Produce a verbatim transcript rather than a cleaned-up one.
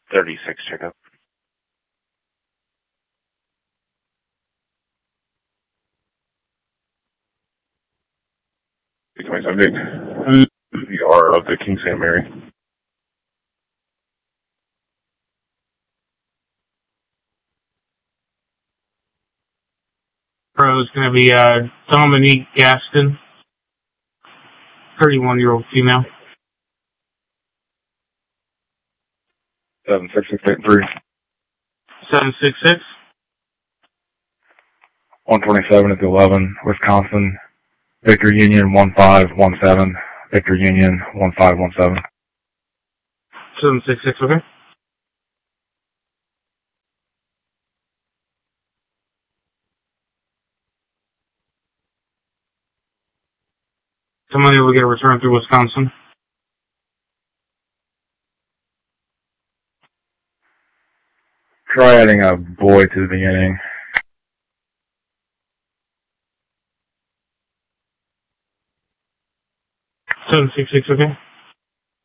thirty-six checkup. Becoming subject. The R of the King Saint Mary. Pro is going to be uh, Dominique Gaston, thirty-one-year-old female. seven six six eight three. seven six six. one twenty-seven at the eleven, Wisconsin. Victor Union one five one seven. Victor Union one five one seven. seven six six, okay. Somebody will get a return through Wisconsin. Try adding a boy to the beginning. seven six six, okay.